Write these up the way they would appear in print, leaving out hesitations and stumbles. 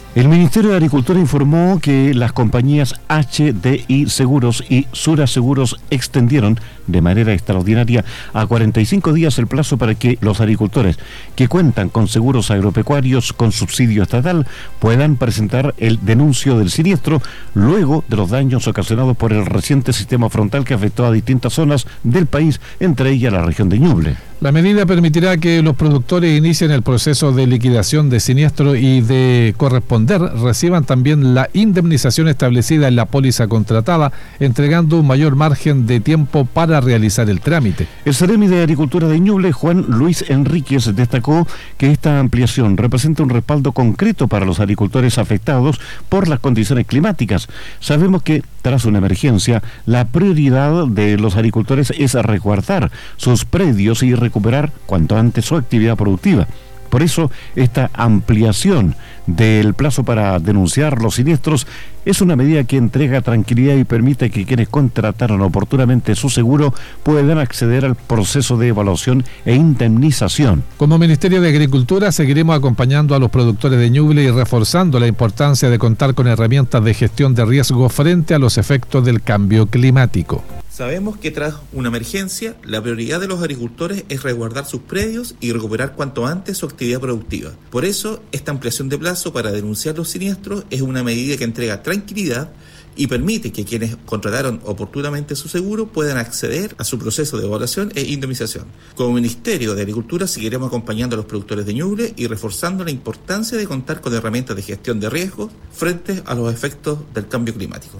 El Ministerio de Agricultura informó que las compañías HDI Seguros y Sura Seguros extendieron de manera extraordinaria a 45 días el plazo para que los agricultores que cuentan con seguros agropecuarios con subsidio estatal puedan presentar el denuncio del siniestro luego de los daños ocasionados por el reciente sistema frontal que afectó a distintas zonas del país, entre ellas la región de Ñuble. La medida permitirá que los productores inicien el proceso de liquidación de siniestro y de corresponder reciban también la indemnización establecida en la póliza contratada, entregando un mayor margen de tiempo para realizar el trámite. El Seremi de Agricultura de Ñuble, Juan Luis Enríquez, destacó que esta ampliación representa un respaldo concreto para los agricultores afectados por las condiciones climáticas. Sabemos que tras una emergencia, la prioridad de los agricultores es resguardar sus predios y recuperar cuanto antes su actividad productiva. Por eso, esta ampliación del plazo para denunciar los siniestros es una medida que entrega tranquilidad y permite que quienes contrataron oportunamente su seguro puedan acceder al proceso de evaluación e indemnización. Como Ministerio de Agricultura seguiremos acompañando a los productores de Ñuble y reforzando la importancia de contar con herramientas de gestión de riesgo frente a los efectos del cambio climático. Sabemos que tras una emergencia, la prioridad de los agricultores es resguardar sus predios y recuperar cuanto antes su actividad productiva. Por eso, esta ampliación de plazo para denunciar los siniestros es una medida que entrega tranquilidad y permite que quienes contrataron oportunamente su seguro puedan acceder a su proceso de evaluación e indemnización. Como Ministerio de Agricultura seguiremos acompañando a los productores de Ñuble y reforzando la importancia de contar con herramientas de gestión de riesgos frente a los efectos del cambio climático.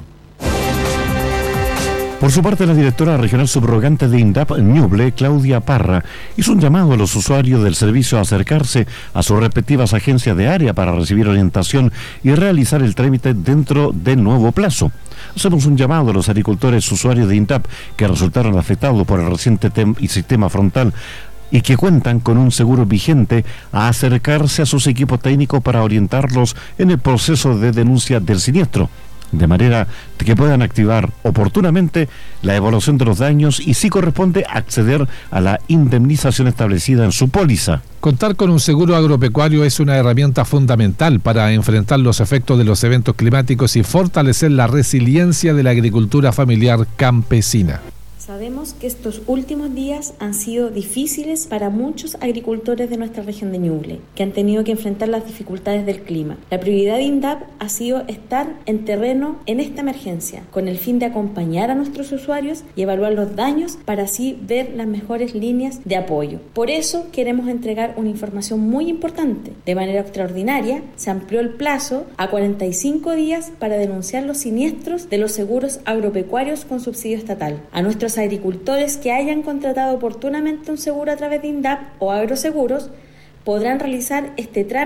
Por su parte, la directora regional subrogante de INDAP Ñuble, Claudia Parra, hizo un llamado a los usuarios del servicio a acercarse a sus respectivas agencias de área para recibir orientación y realizar el trámite dentro del nuevo plazo. Hacemos un llamado a los agricultores usuarios de INDAP que resultaron afectados por el reciente sistema frontal y que cuentan con un seguro vigente a acercarse a sus equipos técnicos para orientarlos en el proceso de denuncia del siniestro, de manera que puedan activar oportunamente la evaluación de los daños y, si corresponde, acceder a la indemnización establecida en su póliza. Contar con un seguro agropecuario es una herramienta fundamental para enfrentar los efectos de los eventos climáticos y fortalecer la resiliencia de la agricultura familiar campesina. Sabemos que estos últimos días han sido difíciles para muchos agricultores de nuestra región de Ñuble, que han tenido que enfrentar las dificultades del clima. La prioridad de INDAP ha sido estar en terreno en esta emergencia, con el fin de acompañar a nuestros usuarios y evaluar los daños para así ver las mejores líneas de apoyo. Por eso queremos entregar una información muy importante. De manera extraordinaria, se amplió el plazo a 45 días para denunciar los siniestros de los seguros agropecuarios con subsidio estatal. A nuestros agricultores que hayan contratado oportunamente un seguro a través de INDAP o agroseguros podrán realizar este trámite